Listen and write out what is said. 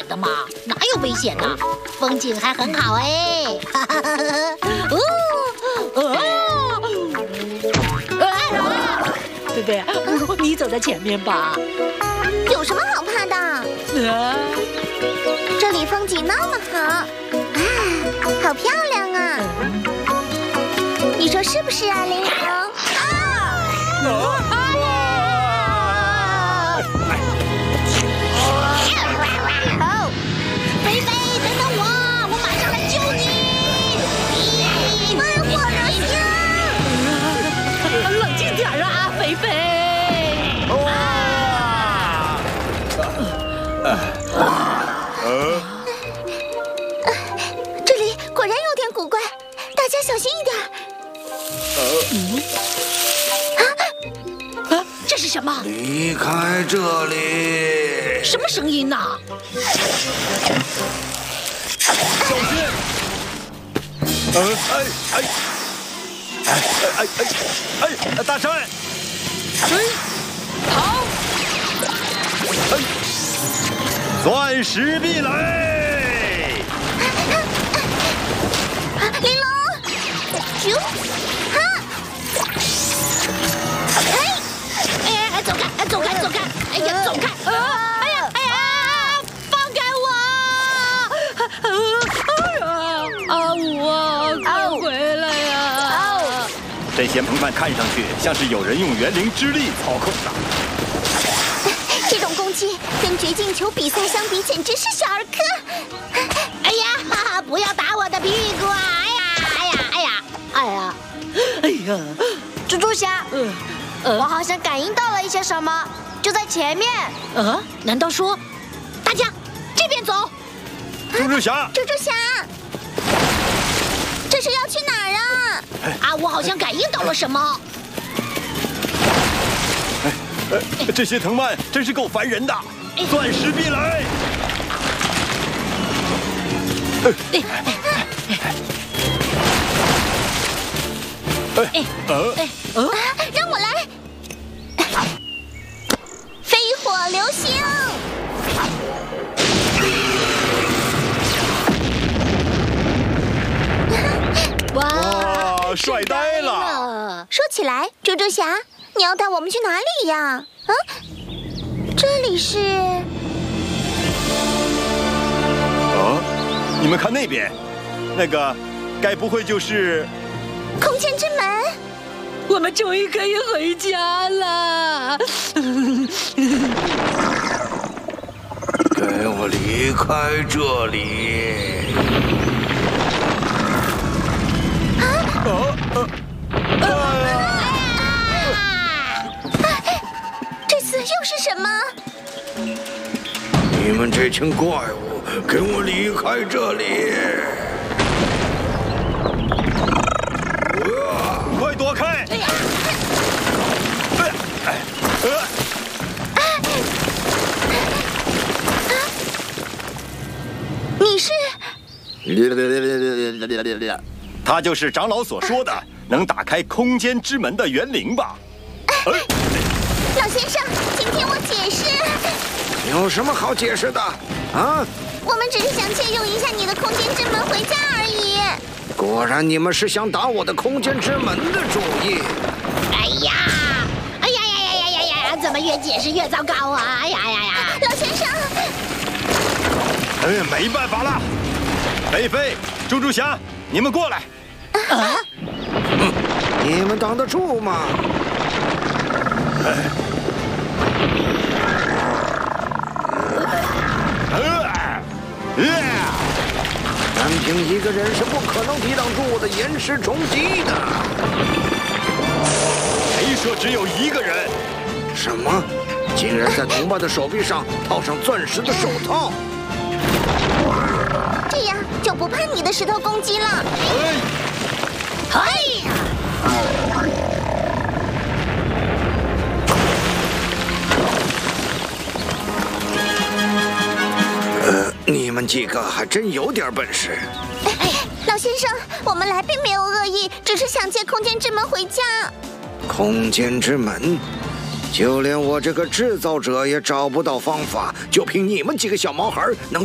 的嘛，哪有危险呢？风景还很好哎。贝贝，你走在前面吧。 有什么好怕的？这里风景那么好，啊，好漂亮啊！你说是不是啊，玲珑？哦，菲菲，等等我，我马上来救你！火热冷静点啊，菲菲！ 这里果然有点古怪，大家小心一点。 这是什么？ 离开这里！ 什么声音呢？ 小心！大山！ 好！ 钻石壁垒！ 玲珑，啾，哈！ 走开！走开！走开！哎呀，走开！哎呀！放开我！快回来呀！ 这些藤蔓看上去像是有人用园灵之力操控的。 这种攻击跟绝境球比赛相比，简直是小儿科。 哎呀，不要打我的屁股啊！哎呀！ 蜘蛛侠，我好像感应到了一些什么，就在前面。 难道说大家这边走？ 蜘蛛侠， 这是要去哪儿啊？ 我好像感应到了什么。 这些藤蔓真是够烦人的！钻石壁垒！ 让我来！飞火流星！ 哇，帅呆了！ 说起来，蜘蛛侠，你要带我们去哪里呀？这里是…… 你们看那边，那个，该不会就是空间之门？ 我们终于可以回家了！ 给我离开这里！ 这次又是什么？ 你们这群怪物，给我离开这里！快躲开！ 你是？ 他就是长老所说的能打开空间之门的园灵吧？ 老先生，请听我解释。 有什么好解释的？ 我们只是想借用一下你的空间之门回家而已。 果然，你们是想打我的空间之门的主意。 哎呀！怎么越解释越糟糕啊！ 老先生， 没办法了。菲菲、猪猪侠，你们过来。你们挡得住吗？单凭一个人是不可能抵挡住我的岩石冲击的。谁说只有一个人？什么？竟然在同伴的手臂上套上钻石的手套？ 这样就不怕你的石头攻击了。 你们几个还真有点本事。 老先生，我们来并没有恶意，只是想借空间之门回家。 空间之门，就连我这个制造者也找不到方法，就凭你们几个小毛孩能